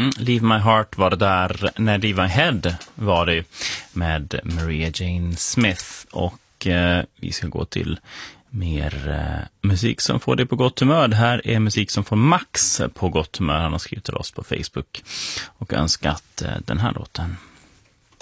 Leave My Heart var det där. När Leave My Head var det med Maria Jane Smith. Och vi ska gå till mer musik som får dig på gott humör. Det här är musik som får Max på gott humör. Han har skrivit till oss på Facebook och önskat den här låten.